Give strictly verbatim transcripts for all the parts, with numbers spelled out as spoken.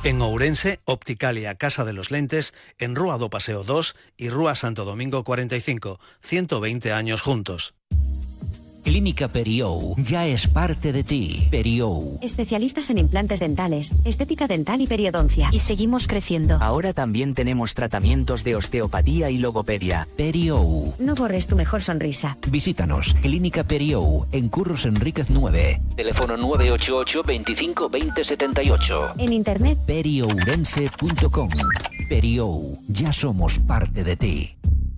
En Ourense, Opticalia Casa de los Lentes, en Rúa do Paseo dos y Rúa Santo Domingo cuarenta y cinco, ciento veinte años juntos. Clínica Periou ya es parte de ti. Periou. Especialistas en implantes dentales, estética dental y periodoncia. Y seguimos creciendo. Ahora también tenemos tratamientos de osteopatía y logopedia. Periou. No borres tu mejor sonrisa. Visítanos, Clínica Periou, en Curros Enríquez nueve. Teléfono nueve ocho ocho, veinticinco, veinte, setenta y ocho. En internet, periourense punto com. Periou, ya somos parte de ti.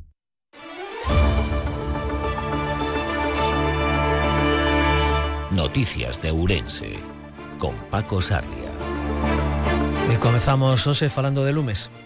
Noticias de Ourense, con Paco Sarria. E comezamos hoxe falando de lumes.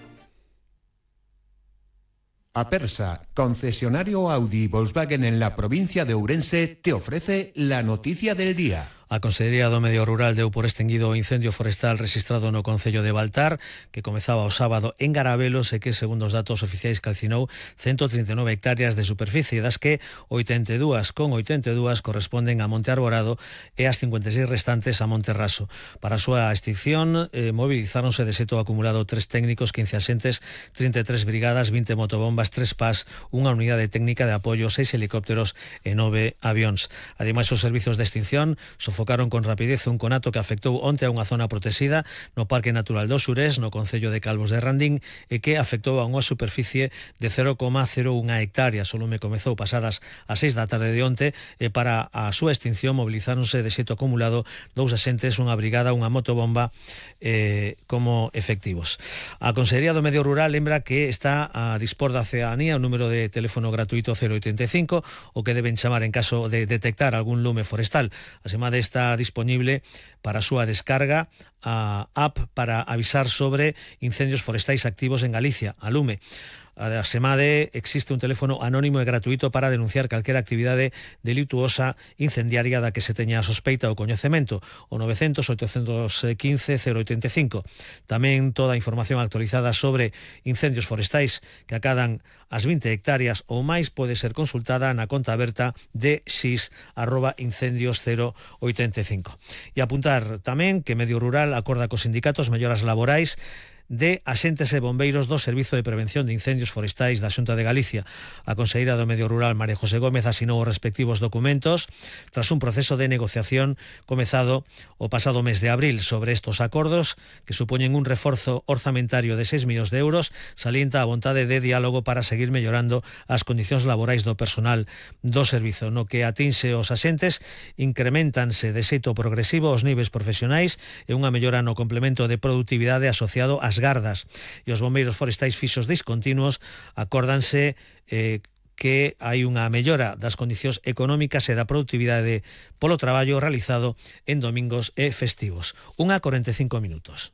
Apersa, concesionario Audi y Volkswagen en la provincia de Ourense, te ofrece la noticia del día. A Consellería do Medio Rural deu por extinguido o incendio forestal registrado no concello de Baltar, que comezaba o sábado en Garabelos e que, segundo os datos oficiais, calcinou ciento trinta e nove hectáreas de superficie, das que oitenta e dúas con oitenta e dúas corresponden a Monte Arborado e as cincuenta e seis restantes a Monte Raso. Para a súa extinción, eh, movilizáronse de xeito acumulado tres técnicos, quince axentes, trinta e tres brigadas, vinte motobombas, tres P A S, unha unidade técnica de apoio, seis helicópteros e nove avións. Ademais, os servizos de extinción sofocaron con rapidez un conato que afectou onte a unha zona protexida no Parque Natural do Surés, no concello de Calvos de Randín, e que afectou a unha superficie de cero coma cero unha hectáreas. O lume comezou pasadas as seis da tarde de onte e para a súa extinción mobilizáronse de xeito acumulado dous axentes, unha brigada, unha motobomba eh, como efectivos. A Consellería do Medio Rural lembra que está a dispor da cidadanía o número de teléfono gratuito cero oitenta e cinco, o que deben chamar en caso de detectar algún lume forestal. Asemade, está disponible para a súa descarga a app para avisar sobre incendios forestais activos en Galicia, a Lume. Asemade, existe un teléfono anónimo e gratuito para denunciar calquera actividade delituosa incendiaria da que se teña a sospeita ou coñecemento, o novecientos, oitocentos quince, cero oitenta e cinco. Tamén toda a información actualizada sobre incendios forestais que acadan as vinte hectáreas ou máis pode ser consultada na conta aberta de xis arroba incendios cero oitenta e cinco. E apuntar tamén que Medio Rural acorda cos sindicatos melloras laborais de axentes e bombeiros do Servizo de Prevención de Incendios Forestais da Xunta de Galicia. A conselleira do Medio Rural, María José Gómez, asinou os respectivos documentos tras un proceso de negociación comezado o pasado mes de abril. Sobre estos acordos, que supoñen un reforzo orzamentario de seis millóns de euros, salienta a vontade de diálogo para seguir mellorando as condicións laborais do personal do servizo. No que atinxe os axentes, incrementanse de xeito progresivo os niveis profesionais e unha mellora no complemento de produtividade asociado ás gardas, e os bombeiros forestais fixos discontinuos acórdanse eh, que hai unha mellora das condicións económicas e da produtividade polo traballo realizado en domingos e festivos. Unha cuarenta e cinco minutos.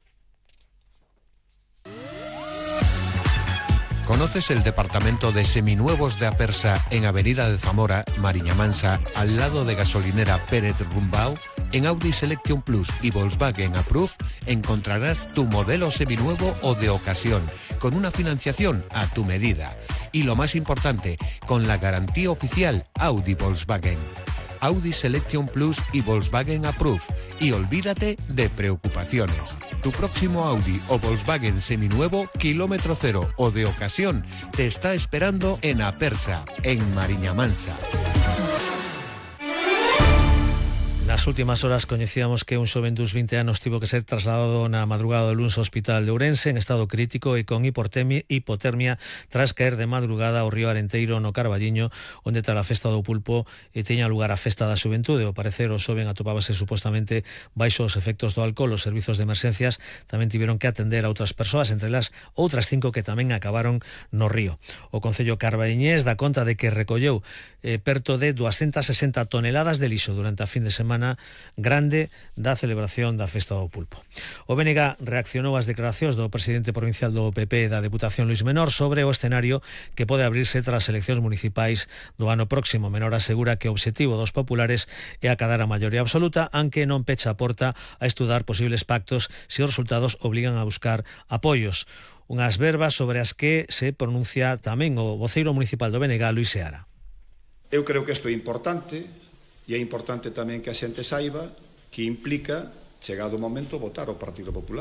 ¿Conoces el departamento de seminuevos de Apersa en Avenida de Zamora, Mariña Mansa, al lado de gasolinera Pérez Rumbao? En Audi Selection Plus y Volkswagen Approve encontrarás tu modelo seminuevo o de ocasión, con una financiación a tu medida. Y lo más importante, con la garantía oficial Audi Volkswagen. Audi Selection Plus y Volkswagen Approve. Y olvídate de preocupaciones. Tu próximo Audi o Volkswagen seminuevo, kilómetro cero o de ocasión, te está esperando en Apersa, en Mariña Mansa. Nas últimas horas coñecíamos que un xoven dos vinte anos tivo que ser trasladado na madrugada do luns ao hospital de Ourense en estado crítico e con hipotermia, hipotermia tras caer de madrugada ao río Arenteiro no Carballiño, onde tras a festa do pulpo e teña lugar a festa da xuventude. Ao parecer, o xoven atopábase supostamente baixo os efectos do alcohol. Os servizos de emerxencias tamén tiveron que atender a outras persoas, entre elas outras cinco que tamén acabaron no río. O Concello carballiñés dá conta de que recolleu eh, perto de doscientas sesenta toneladas de lixo durante a fin de semana grande da celebración da festa do pulpo. O B N G reaccionou ás declaracións do presidente provincial do P P da Deputación, Luis Menor, sobre o escenario que pode abrirse tras as eleccións municipais do ano próximo. Menor asegura que o obxectivo dos populares é acadar a maioría absoluta, aunque non pecha a porta a estudar posibles pactos se os resultados obligan a buscar apoios. Unhas verbas sobre as que se pronuncia tamén o voceiro municipal do B N G, Luis Seara. Eu creo que isto é importante, e é importante tamén que a xente saiba que implica, chegado o momento, votar o Partido Popular.